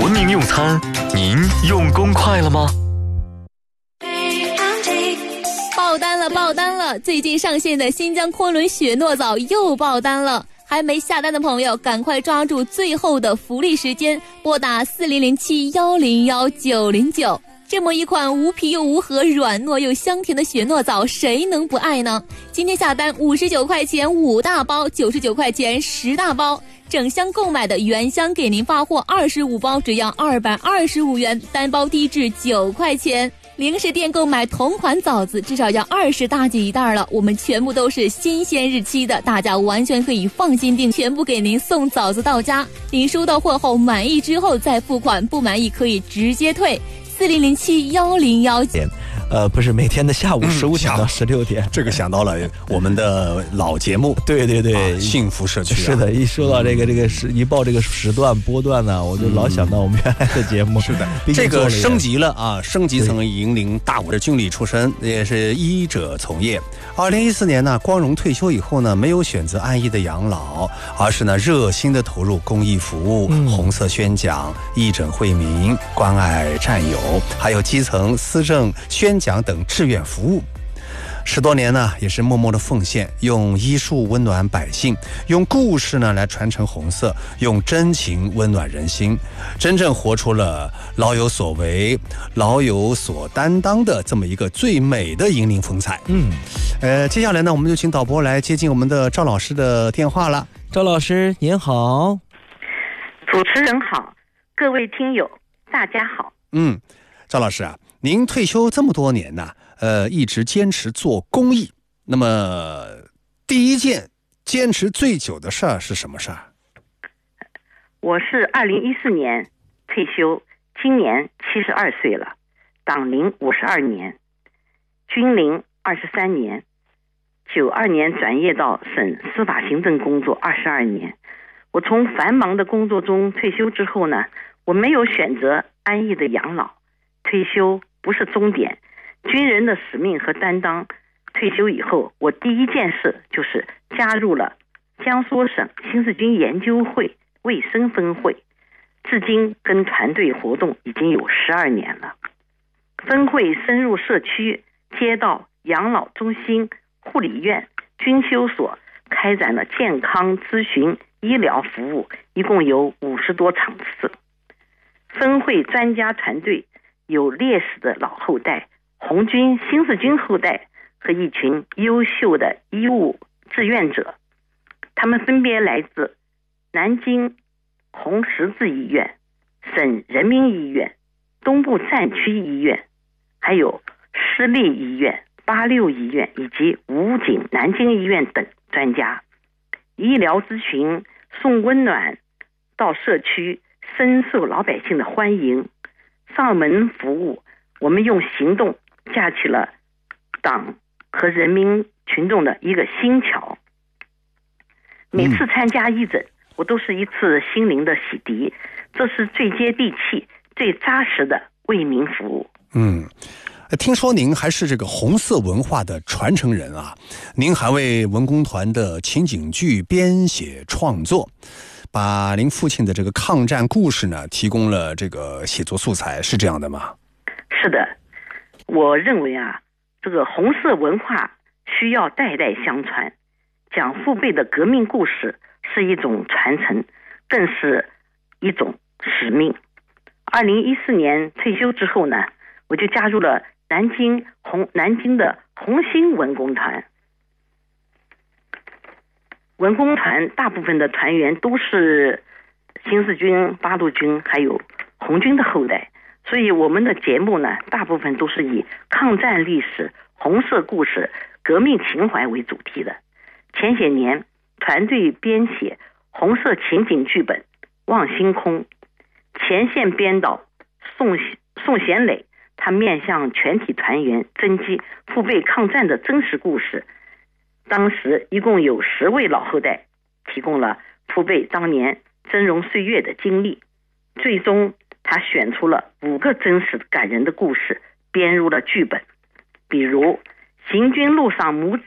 文明用餐，您用公筷了吗？ 爆单了！最近上线的新疆昆仑雪糯枣又爆单了，还没下单的朋友赶快抓住最后的福利时间，拨打4007101909。这么一款无皮又无核、软糯又香甜的雪糯枣，谁能不爱呢？今天下单59块钱5大包，99块钱10大包，整箱购买的原箱给您发货25包，只要225元，单包低至9块钱。零食店购买同款枣子至少要20大几一袋了，我们全部都是新鲜日期的，大家完全可以放心订，全部给您送枣子到家。您收到货后满意之后再付款，不满意可以直接退。40071019。 不是每天的下午15点到16点， 这个想到了我们的老节目， 对对对， 幸福社区。 是的，一说到这个一报这个时段波段呢，我就老想到我们原来的节目。 是的，这个升级了啊，升级层引领大武的军旅出身，也是医者从业。2014年呢，光荣退休以后呢，没有选择安逸的养老，而是呢热心的投入公益服务、红色宣讲、义诊惠民、关爱战友，还有基层思政宣讲等志愿服务。10多年呢，也是默默的奉献，用医术温暖百姓，用故事呢来传承红色，用真情温暖人心，真正活出了老有所为、老有所担当的这么一个最美的银铃风采。接下来呢，我们就请导播来接近我们的赵老师的电话了。 赵老师您好。 主持人好，各位听友大家好。 赵老师啊，您退休这么多年呢，一直坚持做公益。那么，第一件坚持最久的事儿是什么事儿？ 我是2014年退休，今年72岁了，党龄52年，军龄23年，92年转业到省司法行政工作22年。我从繁忙的工作中退休之后呢，我没有选择安逸的养老，退休不是终点，军人的使命和担当。退休以后，我第一件事就是加入了江苏省新四军研究会卫生分会，至今跟团队活动已经有12年了。分会深入社区、街道、养老中心、护理院、军休所，开展了健康咨询、医疗服务，一共有50多场次。分会专家团队有烈士的老后代、红军、新四军后代和一群优秀的医务志愿者，他们分别来自南京红十字医院、省人民医院、东部战区医院，还有市立医院、86医院以及武警南京医院等专家。医疗咨询、送温暖到社区，深受老百姓的欢迎。上门服务，我们用行动架起了党和人民群众的一个新桥。每次参加义诊，我都是一次心灵的洗涤，这是最接地气、最扎实的为民服务。 听说您还是这个红色文化的传承人啊，您还为文工团的情景剧编写创作，把您父亲的这个抗战故事呢提供了这个写作素材，是这样的吗？ 是的，我认为啊，这个红色文化需要代代相传，讲父辈的革命故事是一种传承，更是一种使命。2014年退休之后呢，我就加入了南京的红星文工团。文工团大部分的团员都是新四军、八路军还有红军的后代，所以我们的节目呢，大部分都是以抗战历史、红色故事、革命情怀为主题的。前些年，团队编写红色情景剧本《望星空》，前线编导宋贤磊，他面向全体团员征集父辈抗战的真实故事。当时一共有10位老后代提供了父辈当年峥嵘岁月的经历，最终他选出了5个真实感人的故事编入了剧本，比如行军路上母子